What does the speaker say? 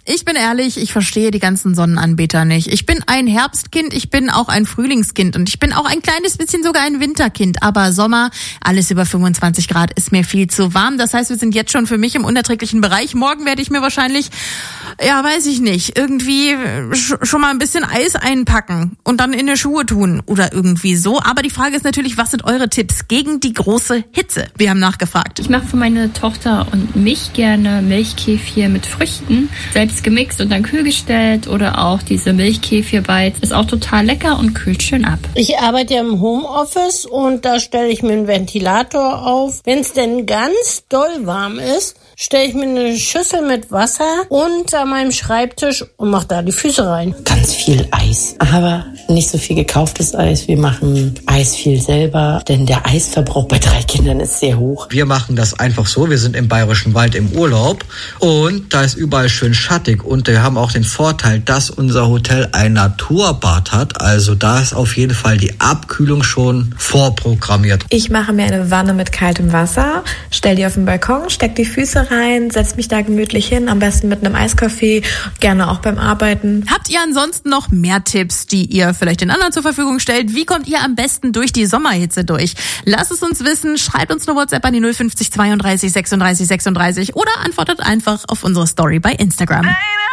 Ich bin ehrlich, ich verstehe die ganzen Sonnenanbeter nicht. Ich bin ein Herbstkind, ich bin auch ein Frühlingskind und ich bin auch ein kleines bisschen sogar ein Winterkind. Aber Sommer, alles über 25 Grad ist mir viel zu warm. Das heißt, wir sind jetzt schon für mich im unerträglichen Bereich. Morgen werde ich mir wahrscheinlich, weiß ich nicht, irgendwie schon mal ein bisschen Eis einpacken und dann in die Schuhe tun oder irgendwie so. Aber die Frage ist natürlich, was sind eure Tipps gegen die große Hitze? Wir haben nachgefragt. Ich mache für meine Tochter und mich gerne Milchkefir mit Früchten, selbst gemixt und dann kühl gestellt, oder auch diese Milchkefir-Bites. Ist auch total lecker und kühlt schön ab. Ich arbeite ja im Homeoffice und da stelle ich mir einen Ventilator auf. Wenn es denn ganz doll warm ist, stelle ich mir eine Schüssel mit Wasser unter meinem Schreibtisch und mache da die Füße rein. Ganz viel Eis, aber nicht so viel gekauftes Eis. Wir machen Eis viel selber, denn der Eisverbrauch bei 3 Kindern ist sehr hoch. Wir machen das einfach so, wir sind im Bayerischen Wald im Urlaub und da ist überall schön schattig und wir haben auch den Vorteil, dass unser Hotel ein Naturbad hat, also da ist auf jeden Fall die Abkühlung schon vorprogrammiert. Ich mache mir eine Wanne mit kaltem Wasser, stell die auf den Balkon, steck die Füße rein, setz mich da gemütlich hin, am besten mit einem Eiskaffee, gerne auch beim Arbeiten. Habt ihr ansonsten noch mehr Tipps, die ihr vielleicht den anderen zur Verfügung stellt? Wie kommt ihr am besten durch die Sommerhitze durch? Lasst es uns wissen, schreibt uns eine WhatsApp an die 050 32 36 36 oder antwortet einfach auf unsere Story bei Instagram.